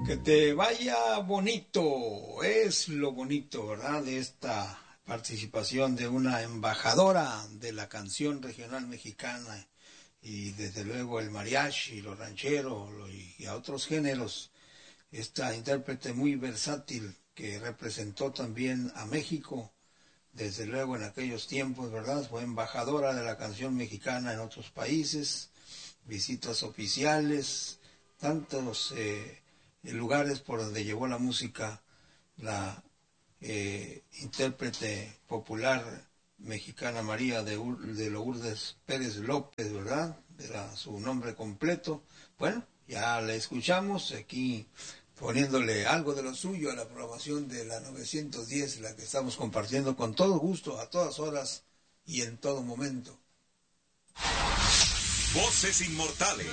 Que te vaya bonito, es lo bonito, ¿verdad? De esta participación de una embajadora de la canción regional mexicana y desde luego el mariachi, los rancheros y a otros géneros. Esta intérprete muy versátil que representó también a México, desde luego en aquellos tiempos, ¿verdad? Fue embajadora de la canción mexicana en otros países, visitas oficiales, tantos lugares por donde llevó la música la intérprete popular mexicana María de Lourdes Pérez López, ¿verdad? Era su nombre completo. Bueno, ya la escuchamos aquí poniéndole algo de lo suyo a la programación de la 910, la que estamos compartiendo con todo gusto, a todas horas y en todo momento. Voces inmortales.